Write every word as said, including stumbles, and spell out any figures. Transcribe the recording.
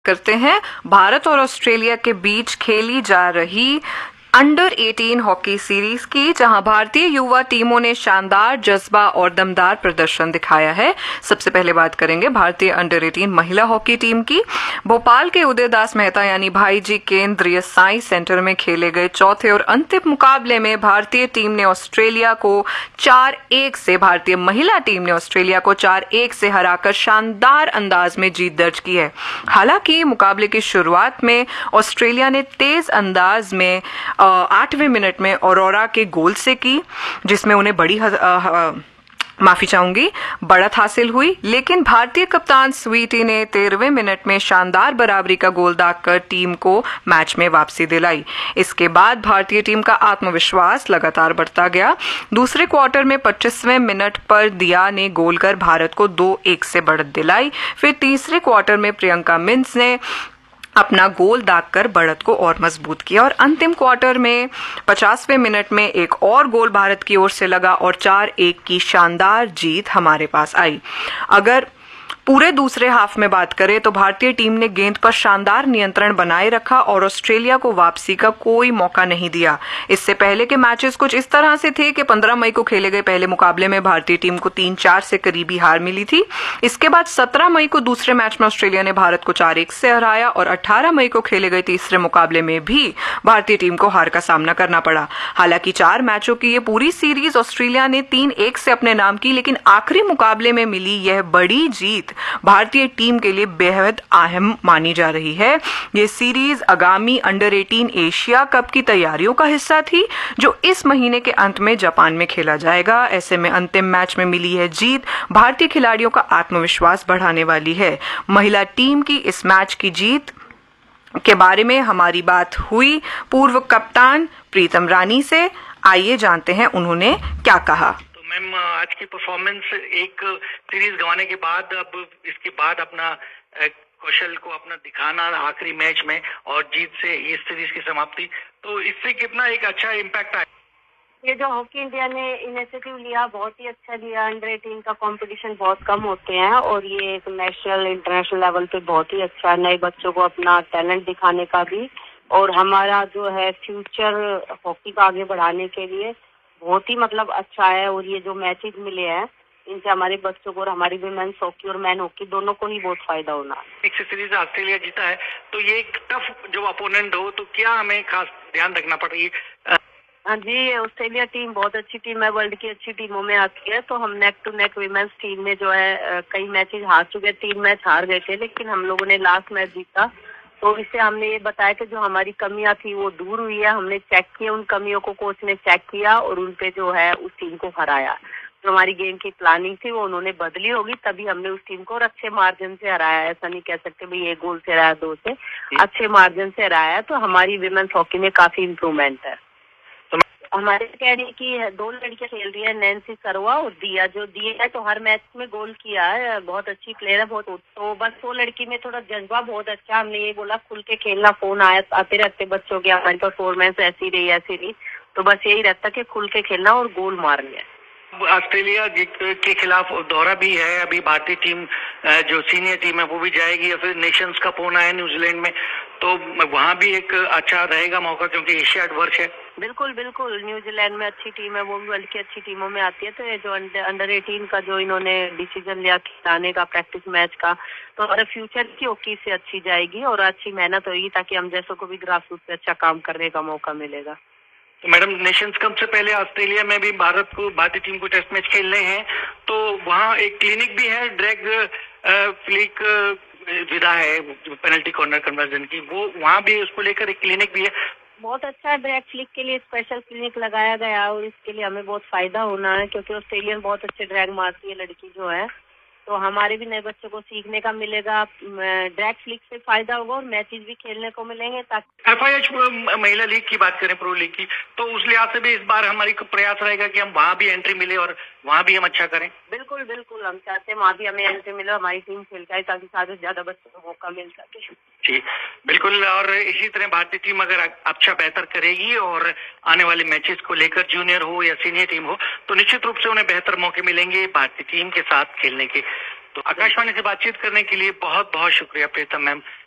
करते हैं भारत और ऑस्ट्रेलिया के बीच खेली जा रही अंडर अठारह हॉकी सीरीज की, जहां भारतीय युवा टीमों ने शानदार जज्बा और दमदार प्रदर्शन दिखाया है। सबसे पहले बात करेंगे भारतीय अंडर अठारह महिला हॉकी टीम की। भोपाल के उदयदास मेहता यानी भाईजी केंद्रीय साइंस सेंटर में खेले गए चौथे और अंतिम मुकाबले में भारतीय टीम ने ऑस्ट्रेलिया को चार एक से भारतीय महिला टीम ने ऑस्ट्रेलिया को चार एक से हराकर शानदार अंदाज में जीत दर्ज की है। हालांकि मुकाबले की शुरुआत में ऑस्ट्रेलिया ने तेज अंदाज में आठवें मिनट में औरोरा के गोल से की, जिसमें उन्हें बड़ी हज, आ, आ, माफी चाहूंगी बढ़त हासिल हुई, लेकिन भारतीय कप्तान स्वीटी ने तेरहवें मिनट में शानदार बराबरी का गोल दागकर टीम को मैच में वापसी दिलाई। इसके बाद भारतीय टीम का आत्मविश्वास लगातार बढ़ता गया। दूसरे क्वार्टर में पच्चीसवें मिनट पर दिया ने गोल कर भारत को दो एक से बढ़त दिलाई। फिर तीसरे क्वार्टर में प्रियंका मिन्स ने अपना गोल दागकर बढ़त को और मजबूत किया और अंतिम क्वार्टर में पचासवें मिनट में एक और गोल भारत की ओर से लगा और चार एक की शानदार जीत हमारे पास आई। अगर पूरे दूसरे हाफ में बात करें तो भारतीय टीम ने गेंद पर शानदार नियंत्रण बनाए रखा और ऑस्ट्रेलिया को वापसी का कोई मौका नहीं दिया। इससे पहले के मैचेस कुछ इस तरह से थे कि पंद्रह मई को खेले गए पहले मुकाबले में भारतीय टीम को तीन चार से करीबी हार मिली थी। इसके बाद सत्रह मई को दूसरे मैच में ऑस्ट्रेलिया ने भारत को चार एक से हराया और अठारह मई को खेले गए तीसरे मुकाबले में भी भारतीय टीम को हार का सामना करना पड़ा। हालांकि चार मैचों की ये पूरी सीरीज ऑस्ट्रेलिया ने तीन एक से अपने नाम की, लेकिन आखिरी मुकाबले में मिली यह बड़ी जीत भारतीय टीम के लिए बेहद अहम मानी जा रही है। ये सीरीज आगामी अंडर अठारह एशिया कप की तैयारियों का हिस्सा थी, जो इस महीने के अंत में जापान में खेला जाएगा। ऐसे में अंतिम मैच में मिली है जीत भारतीय खिलाड़ियों का आत्मविश्वास बढ़ाने वाली है। महिला टीम की इस मैच की जीत के बारे में हमारी बात हुई पूर्व कप्तान प्रीतम रानी से। आइए जानते हैं उन्होंने क्या कहा। मैम, आज की परफॉर्मेंस एक सीरीज गंवाने के बाद अब इसके बाद अपना कौशल को अपना दिखाना आखिरी मैच में और जीत से इस सीरीज की समाप्ति, तो इससे कितना एक अच्छा इम्पैक्ट आया। ये जो हॉकी इंडिया ने इनिशिएटिव लिया बहुत ही अच्छा लिया। अंडर अठारह का कंपटीशन बहुत कम होते हैं और ये एक नेशनल इंटरनेशनल लेवल पे बहुत ही अच्छा, नए बच्चों को अपना टैलेंट दिखाने का भी और हमारा जो है फ्यूचर हॉकी का आगे बढ़ाने के लिए बहुत ही मतलब अच्छा है। और ये जो मैचेस मिले हैं इनसे हमारे बच्चों को और हमारी वुमेन्स हॉकी और मैन हॉकी दोनों को ही बहुत फायदा होना है। एक सीरीज ऑस्ट्रेलिया जीता है, तो ये एक टफ जो अपोनेंट हो तो क्या हमें खास ध्यान रखना पड़ेगा। हाँ जी, ऑस्ट्रेलिया टीम बहुत अच्छी टीम है, वर्ल्ड की अच्छी टीमों में आती है। तो हम neck to neck women's team में जो है कई मैचेस हार चुके, तीन मैच हार गए थे, लेकिन हम लोगों ने लास्ट मैच जीता। तो इससे हमने ये बताया कि जो हमारी कमियां थी वो दूर हुई है। हमने चेक किया उन कमियों को, कोच ने चेक किया और उन पे जो है उस टीम को हराया। जो हमारी गेम की प्लानिंग थी वो उन्होंने बदली होगी, तभी हमने उस टीम को और अच्छे मार्जिन से हराया। ऐसा नहीं कह सकते भाई एक गोल से हराया, दो से, अच्छे मार्जिन से हराया। तो हमारी विमेंस हॉकी में काफी इम्प्रूवमेंट है। हमारे अकेडमी की दो लड़कियां खेल रही है, नैन्सी सरवा और दिया। जो दिया है तो हर मैच में गोल किया है, बहुत अच्छी प्लेयर है बहुत। तो बस वो लड़की में थोड़ा जज्बा बहुत अच्छा, हमने ये बोला खुल के खेलना। फोन आया आते रहते बच्चों के, हमारी परफॉर्मेंस ऐसी रही ऐसी रही, तो बस यही रहता कि खुल के खेलना और गोल मारने है। ऑस्ट्रेलिया के खिलाफ दौरा भी है, अभी भारतीय टीम जो सीनियर टीम है वो भी जाएगी, या फिर नेशंस कप होना है न्यूजीलैंड में, तो वहाँ भी एक अच्छा रहेगा मौका क्योंकि एशियाड वर्ष है। बिल्कुल बिल्कुल, न्यूजीलैंड में अच्छी टीम है, वो भी वर्ल्ड की अच्छी टीमों में आती है। तो ये जो अंडर अठारह का जो इन्होंने डिसीजन लिया खिलाने का प्रैक्टिस मैच का, तो हमारे फ्यूचर की हॉकी से अच्छी जाएगी और अच्छी मेहनत होगी ताकि हम जैसों को भी ग्रास रूट पे अच्छा काम करने का मौका मिलेगा। तो मैडम, नेशंस कप से पहले ऑस्ट्रेलिया में भी भारत को भारतीय टीम को टेस्ट मैच खेलने हैं, तो वहाँ एक क्लिनिक भी है, ड्रैग फ्लिक विधा है पेनल्टी कॉर्नर कन्वर्जन की, वो वहाँ भी उसको लेकर एक क्लिनिक भी है। बहुत अच्छा है, ड्रैग फ्लिक के लिए स्पेशल क्लिनिक लगाया गया और इसके लिए हमें बहुत फायदा होना है क्योंकि ऑस्ट्रेलियन बहुत अच्छे ड्रैग मारती है लड़की जो है, तो हमारे भी नए बच्चों को सीखने का मिलेगा। ड्रैग फ्लिक से फायदा होगा और मैचेस भी खेलने को मिलेंगे। ताकि एफ आई एच महिला लीग की बात करें, प्रो लीग की, तो उस लिहाज से भी इस बार हमारी प्रयास रहेगा कि हम वहाँ भी एंट्री मिले और वहाँ भी हम अच्छा करें। बिल्कुल बिल्कुल, हम चाहते हैं वहाँ भी हमें एंट्री मिले, हमारी टीम खेल जाए ताकि ज्यादा से ज्यादा बच्चों को मौका मिल सके। जी बिल्कुल, और इसी तरह भारतीय टीम अगर अच्छा बेहतर करेगी और आने वाले मैचेस को लेकर जूनियर हो या सीनियर टीम हो तो निश्चित रूप से उन्हें बेहतर मौके मिलेंगे भारतीय टीम के साथ खेलने के। तो आकाशवाणी से बातचीत करने के लिए बहुत बहुत शुक्रिया प्रीतम मैम।